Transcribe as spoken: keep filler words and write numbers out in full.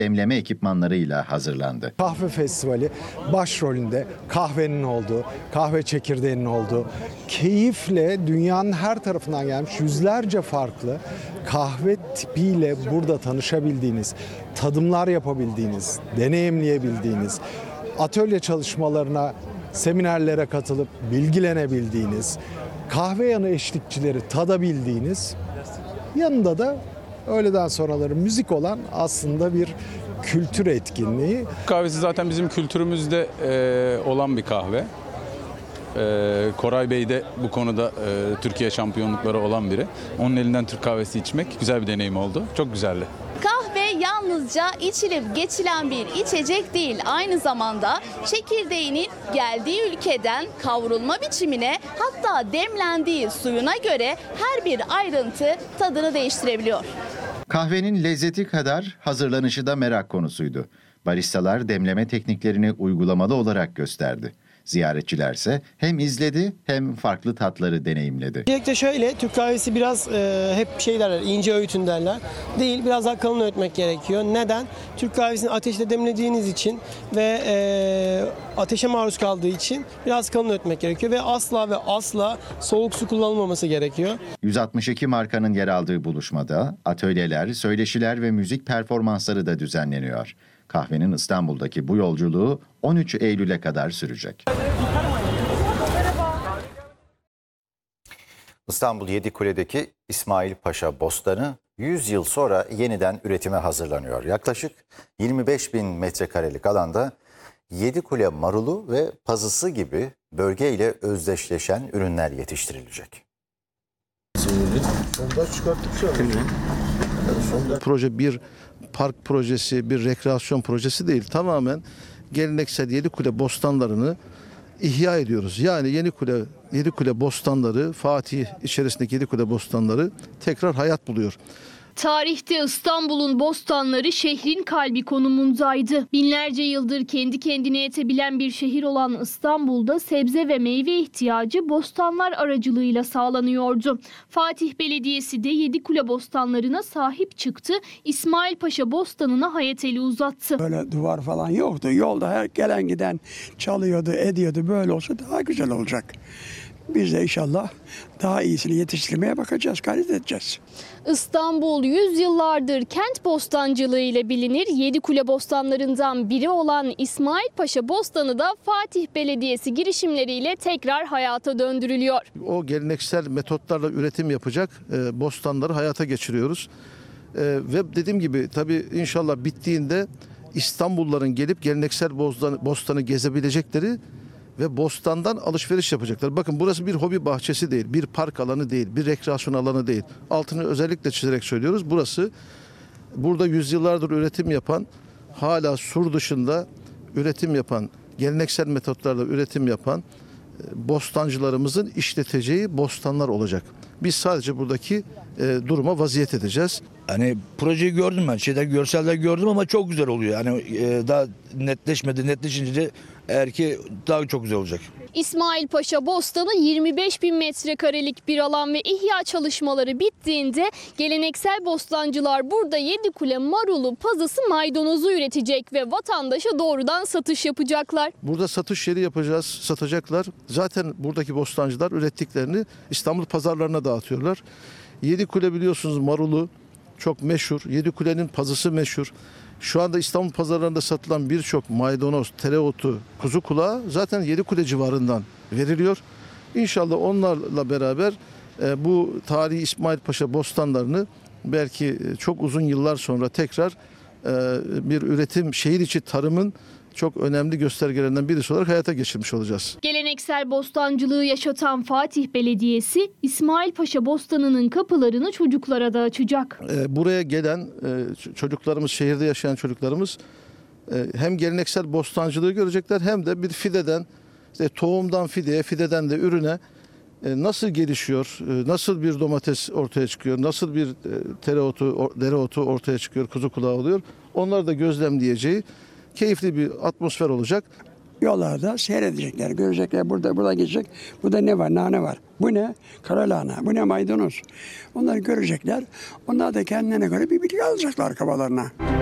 demleme ekipmanlarıyla hazırlandı. Kahve festivali başrolünde kahvenin olduğu, kahve çekirdeğinin olduğu, keyifle dünyanın her tarafından gelmiş yüzlerce farklı kahve tipiyle burada tanışabildiğiniz, tadımlar yapabildiğiniz, deneyimleyebildiğiniz, atölye çalışmalarına, seminerlere katılıp bilgilenebildiğiniz, kahve yanı eşlikçileri tadabildiğiniz, yanında da öğleden sonraları müzik olan aslında bir kültür etkinliği. Kahvesi zaten bizim kültürümüzde e, olan bir kahve. E, Koray Bey de bu konuda e, Türkiye şampiyonlukları olan biri. Onun elinden Türk kahvesi içmek güzel bir deneyim oldu. Çok güzeldi. Kahve yalnızca içilip geçilen bir içecek değil. Aynı zamanda çekirdeğinin geldiği ülkeden kavrulma biçimine, hatta demlendiği suyuna göre her bir ayrıntı tadını değiştirebiliyor. Kahvenin lezzeti kadar hazırlanışı da merak konusuydu. Baristalar demleme tekniklerini uygulamalı olarak gösterdi. Ziyaretçilerse hem izledi hem farklı tatları deneyimledi. Öncelikle şöyle, Türk kahvesi biraz e, hep şey derler, ince öğütün derler. Değil, biraz daha kalın öğütmek gerekiyor. Neden? Türk kahvesini ateşte demlediğiniz için ve e, ateşe maruz kaldığı için biraz kalın öğütmek gerekiyor. Ve asla ve asla soğuk su kullanılmaması gerekiyor. yüz altmış iki markanın yer aldığı buluşmada atölyeler, söyleşiler ve müzik performansları da düzenleniyor. Kahvenin İstanbul'daki bu yolculuğu on üç Eylül'e kadar sürecek. İstanbul Yedikule'deki İsmail Paşa Bostanı yüz yıl sonra yeniden üretime hazırlanıyor. Yaklaşık yirmi beş bin metrekarelik alanda Yedikule marulu ve pazısı gibi bölgeyle özdeşleşen ürünler yetiştirilecek. Proje bir park projesi, bir rekreasyon projesi değil. Tamamen geleneksel Yedikule bostanlarını ihya ediyoruz. Yani Yedikule, Yedikule bostanları, Fatih içerisindeki Yedikule bostanları tekrar hayat buluyor. Tarihte İstanbul'un bostanları şehrin kalbi konumundaydı. Binlerce yıldır kendi kendine yetebilen bir şehir olan İstanbul'da sebze ve meyve ihtiyacı bostanlar aracılığıyla sağlanıyordu. Fatih Belediyesi de Yedikule bostanlarına sahip çıktı. İsmail Paşa Bostanı'na hayat eli uzattı. Böyle duvar falan yoktu. Yolda her gelen giden çalıyordu, ediyordu. Böyle olsa daha güzel olacak. Biz de inşallah daha iyisini yetiştirmeye bakacağız, gayret edeceğiz. İstanbul yüzyıllardır kent bostancılığı ile bilinir. Yedikule bostanlarından biri olan İsmail Paşa Bostanı da Fatih Belediyesi girişimleriyle tekrar hayata döndürülüyor. O geleneksel metotlarla üretim yapacak e, bostanları hayata geçiriyoruz. E, ve dediğim gibi tabii inşallah bittiğinde İstanbulluların gelip geleneksel bostanı, bostanı gezebilecekleri ve bostandan alışveriş yapacaklar. Bakın burası bir hobi bahçesi değil, bir park alanı değil, bir rekreasyon alanı değil. Altını özellikle çizerek söylüyoruz. Burası burada yüzyıllardır üretim yapan, hala sur dışında üretim yapan, geleneksel metotlarla üretim yapan bostancılarımızın işleteceği bostanlar olacak. Biz sadece buradaki e, duruma vaziyet edeceğiz. Hani projeyi gördüm ben, şeyler görseller gördüm ama çok güzel oluyor. Yani e, daha netleşmedi, netleşince de eğer ki daha çok güzel olacak. İsmail Paşa Bostanı yirmi beş bin metrekarelik bir alan ve ihya çalışmaları bittiğinde geleneksel bostancılar burada Yedikule marulu, pazısı, maydanozu üretecek ve vatandaşa doğrudan satış yapacaklar. Burada satış yeri yapacağız, satacaklar. Zaten buradaki bostancılar ürettiklerini İstanbul pazarlarına dağıtıyorlar. Yedikule biliyorsunuz marulu çok meşhur. Yedikule'nin pazısı meşhur. Şu anda İstanbul pazarlarında satılan birçok maydanoz, tereotu, kuzu kulağı zaten Yedikule civarından veriliyor. İnşallah onlarla beraber e, bu tarihi İsmail Paşa bostanlarını belki çok uzun yıllar sonra tekrar e, bir üretim, şehir içi tarımın çok önemli göstergelerinden birisi olarak hayata geçirmiş olacağız. Geleneksel bostancılığı yaşatan Fatih Belediyesi İsmail Paşa Bostanı'nın kapılarını çocuklara da açacak. Buraya gelen çocuklarımız, şehirde yaşayan çocuklarımız hem geleneksel bostancılığı görecekler hem de bir fideden, işte tohumdan fideye, fideden de ürüne nasıl gelişiyor, nasıl bir domates ortaya çıkıyor, nasıl bir tereotu, dereotu ortaya çıkıyor, kuzu kulağı oluyor. Onları da gözlemleyeceği keyifli bir atmosfer olacak. Yollarda seyredecekler, görecekler, burada burada geçecek. Burada ne var, nane var. Bu ne? Karalahana, bu ne maydanoz. Onları görecekler. Onlar da kendilerine göre bir bilgi alacaklar kafalarına.